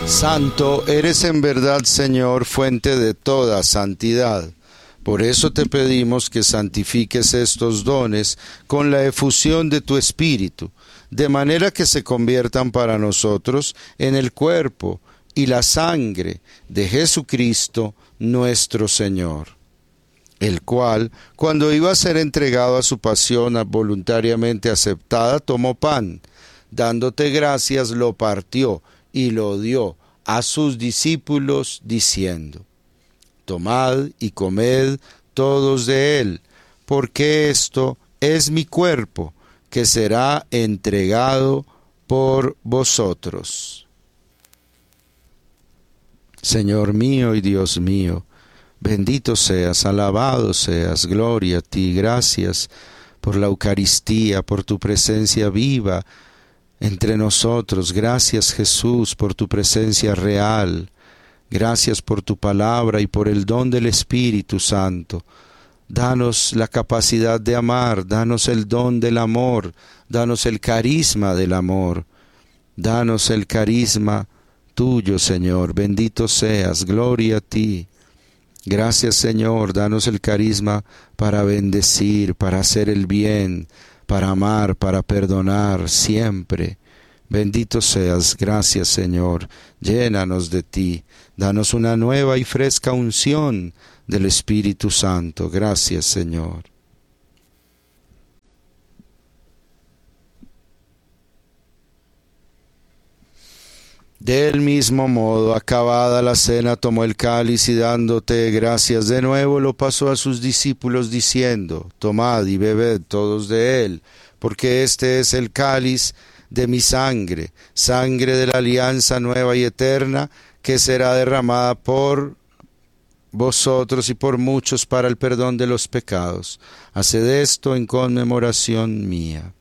Santo eres en verdad, Señor, fuente de toda santidad. Por eso te pedimos que santifiques estos dones con la efusión de tu Espíritu, de manera que se conviertan para nosotros en el cuerpo y la sangre de Jesucristo nuestro Señor, el cual, cuando iba a ser entregado a su pasión voluntariamente aceptada, tomó pan, dándote gracias, lo partió y lo dio a sus discípulos, diciendo: Tomad y comed todos de él, porque esto es mi cuerpo, que será entregado por vosotros. Señor mío y Dios mío, bendito seas, alabado seas, gloria a ti, gracias por la Eucaristía, por tu presencia viva entre nosotros. Gracias, Jesús, por tu presencia real. Gracias por tu palabra y por el don del Espíritu Santo. Danos la capacidad de amar, danos el don del amor, danos el carisma del amor, danos el carisma tuyo, Señor. Bendito seas, gloria a ti. Gracias, Señor, danos el carisma para bendecir, para hacer el bien, para amar, para perdonar siempre. Bendito seas, gracias, Señor. Llénanos de ti, danos una nueva y fresca unción del Espíritu Santo. Gracias, Señor. Del mismo modo, acabada la cena, tomó el cáliz y dándote gracias de nuevo, lo pasó a sus discípulos diciendo: Tomad y bebed todos de él, porque este es el cáliz de mi sangre, sangre de la alianza nueva y eterna, que será derramada por vosotros y por muchos para el perdón de los pecados. Haced esto en conmemoración mía.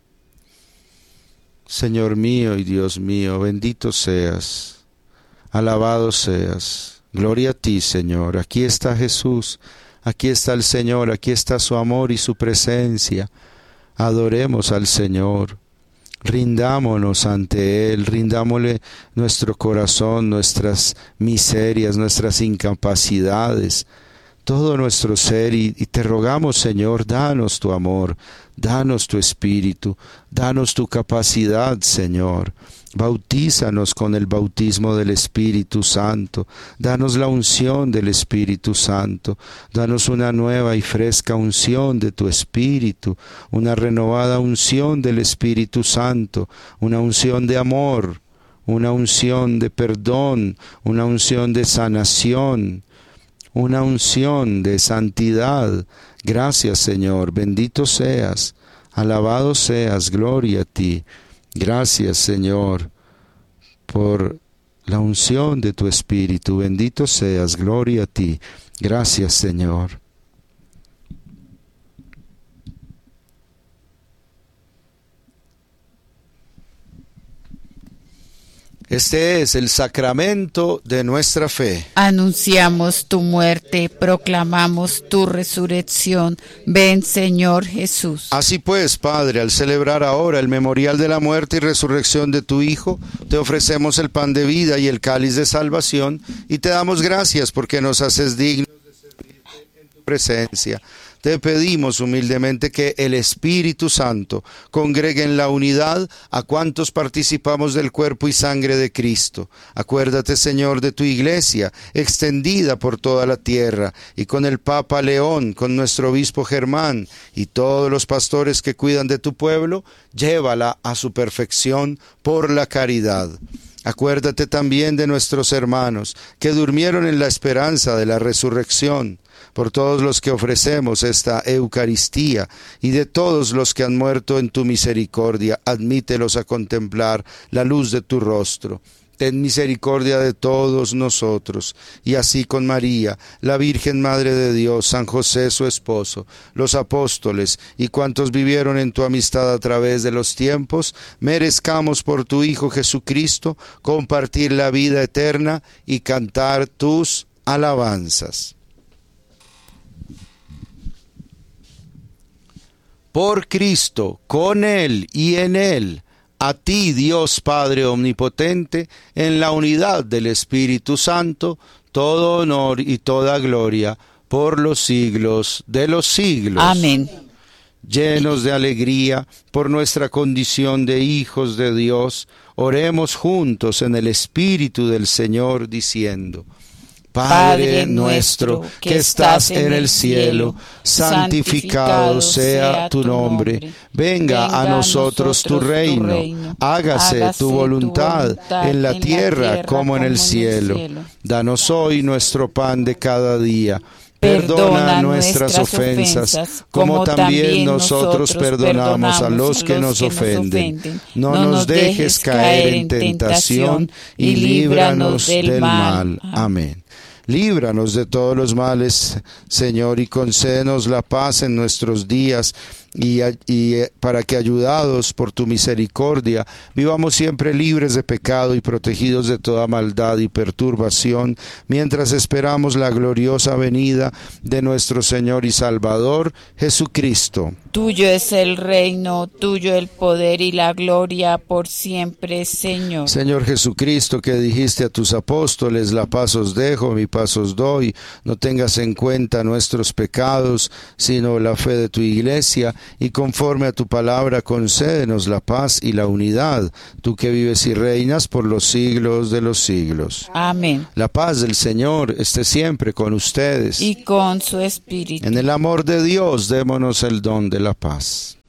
Señor mío y Dios mío, bendito seas, alabado seas, gloria a ti, Señor. Aquí está Jesús, aquí está el Señor, aquí está su amor y su presencia. Adoremos al Señor, rindámonos ante Él, rindámosle nuestro corazón, nuestras miserias, nuestras incapacidades, todo nuestro ser, y te rogamos, Señor, danos tu amor, danos tu Espíritu, danos tu capacidad, Señor. Bautízanos con el bautismo del Espíritu Santo, danos la unción del Espíritu Santo, danos una nueva y fresca unción de tu Espíritu, una renovada unción del Espíritu Santo, una unción de amor, una unción de perdón, una unción de sanación, una unción de santidad. Gracias, Señor, bendito seas, alabado seas, gloria a ti. Gracias, Señor, por la unción de tu Espíritu, bendito seas, gloria a ti. Gracias, Señor. Este es el sacramento de nuestra fe. Anunciamos tu muerte, proclamamos tu resurrección. Ven, Señor Jesús. Así pues, Padre, al celebrar ahora el memorial de la muerte y resurrección de tu Hijo, te ofrecemos el pan de vida y el cáliz de salvación, y te damos gracias porque nos haces dignos de servirte en tu presencia. Te pedimos humildemente que el Espíritu Santo congregue en la unidad a cuantos participamos del cuerpo y sangre de Cristo. Acuérdate, Señor, de tu Iglesia, extendida por toda la tierra, y con el Papa León, con nuestro obispo Germán, y todos los pastores que cuidan de tu pueblo, llévala a su perfección por la caridad. Acuérdate también de nuestros hermanos que durmieron en la esperanza de la resurrección, por todos los que ofrecemos esta Eucaristía y de todos los que han muerto en tu misericordia. Admítelos a contemplar la luz de tu rostro. Ten misericordia de todos nosotros, y así con María, la Virgen Madre de Dios, San José su esposo, los apóstoles y cuantos vivieron en tu amistad a través de los tiempos, merezcamos por tu Hijo Jesucristo compartir la vida eterna y cantar tus alabanzas. Por Cristo, con Él y en Él, A ti, Dios Padre Omnipotente, en la unidad del Espíritu Santo, todo honor y toda gloria por los siglos de los siglos. Amén. Llenos de alegría por nuestra condición de hijos de Dios, oremos juntos en el Espíritu del Señor diciendo: Padre nuestro que estás en el cielo, santificado sea tu nombre. Venga a nosotros tu reino. Hágase tu voluntad en la tierra como en el cielo. Danos hoy nuestro pan de cada día. Perdona nuestras ofensas, como también nosotros perdonamos a los que nos ofenden. No nos dejes caer en tentación y líbranos del mal. Amén. Líbranos de todos los males, Señor, y concédenos la paz en nuestros días, y para que, ayudados por tu misericordia, vivamos siempre libres de pecado y protegidos de toda maldad y perturbación, mientras esperamos la gloriosa venida de nuestro Señor y Salvador, Jesucristo. Tuyo es el reino, tuyo el poder y la gloria por siempre, Señor. Señor Jesucristo, que dijiste a tus apóstoles: la paz os dejo, mi paz os doy. No tengas en cuenta nuestros pecados, sino la fe de tu iglesia, y conforme a tu palabra concédenos la paz y la unidad, tú que vives y reinas por los siglos de los siglos. Amén. La paz del Señor esté siempre con ustedes. Y con su espíritu. En el amor de Dios, démonos el don de la paz.